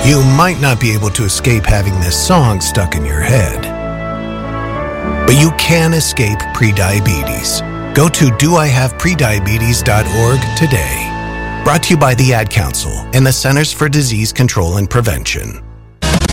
You might not be able to escape having this song stuck in your head, but you can escape prediabetes. Go to doihaveprediabetes.org today. Brought to you by the Ad Council and the Centers for Disease Control and Prevention.